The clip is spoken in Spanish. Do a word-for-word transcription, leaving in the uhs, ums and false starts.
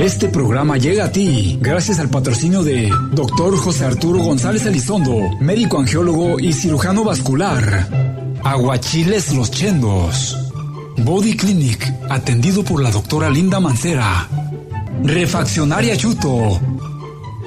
Este programa llega a ti gracias al patrocinio de doctor José Arturo González Elizondo, médico angiólogo y cirujano vascular. Aguachiles Los Chendos. Body Clinic, atendido por la doctora Linda Mancera. Refaccionaria Chuto,